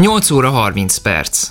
8 óra 30 perc.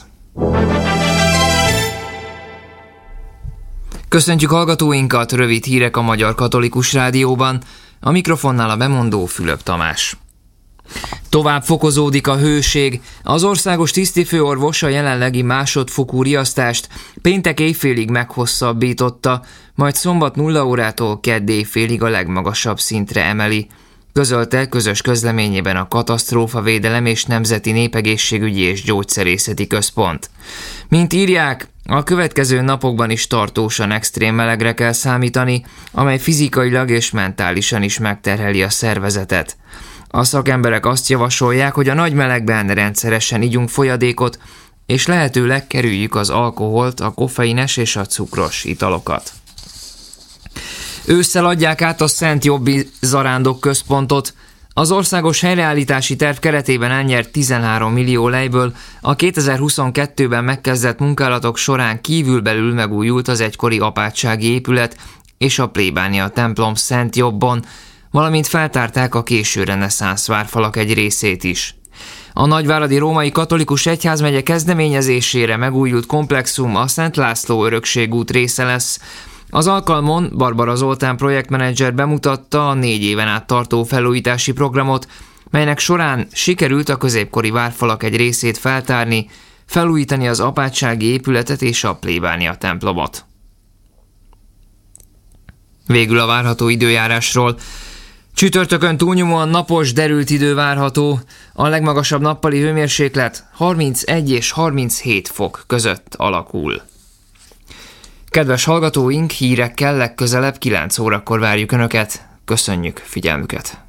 Köszöntjük hallgatóinkat, rövid hírek a Magyar Katolikus Rádióban, a mikrofonnál a bemondó Fülöp Tamás. Tovább fokozódik a hőség. Az országos tisztifőorvos a jelenlegi másodfokú riasztást péntek éjfélig meghosszabbította, majd szombat 0 órától kedd éjfélig a legmagasabb szintre emeli. Közölte közös közleményében a Katasztrófavédelem és Nemzeti Népegészségügyi és Gyógyszerészeti Központ. Mint írják, a következő napokban is tartósan extrém melegre kell számítani, amely fizikailag és mentálisan is megterheli a szervezetet. A szakemberek azt javasolják, hogy a nagy melegben rendszeresen igyunk folyadékot, és lehetőleg kerüljük az alkoholt, a koffeines és a cukros italokat. Ősszel adják át a Szent Jobbi Zarándok Központot. Az országos helyreállítási terv keretében elnyert 13 millió lejből a 2022-ben megkezdett munkálatok során kívülbelül megújult az egykori apátsági épület és a plébánia templom Szent Jobbon, valamint feltárták a késő reneszánsz várfalak egy részét is. A Nagyváradi Római Katolikus Egyházmegye kezdeményezésére megújult komplexum a Szent László Örökségút része lesz. Az alkalmon Barbara Zoltán projektmenedzser bemutatta a 4 éven át tartó felújítási programot, melynek során sikerült a középkori várfalak egy részét feltárni, felújítani az apátsági épületet és a plébánia templomot. Végül a várható időjárásról. Csütörtökön túlnyomóan napos, derült idő várható, a legmagasabb nappali hőmérséklet 31 és 37 fok között alakul. Kedves hallgatóink, hírekkel legközelebb 9 órakor várjuk Önöket. Köszönjük figyelmüket!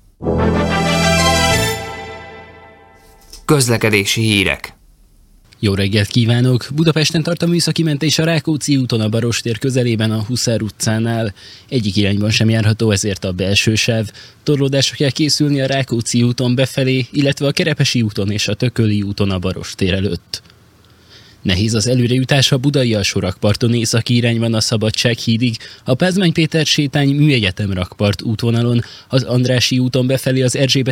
Közlekedési hírek. Jó reggelt kívánok! Budapesten tart a műszaki mentés a Rákóczi úton a Barostér közelében a Huszár utcánál. Egyik irányban sem járható, ezért a belső sáv. Torlódásra kell készülni a Rákóczi úton befelé, illetve a Kerepesi úton és a Tököli úton a Barostér előtt. Nehéz az előrejutás a Budai alsórakparton északi irányban a Szabadsághídig, a Pázmány Péter sétány Műegyetem rakpart útvonalon, az Andrássy úton befelé az Erzsébet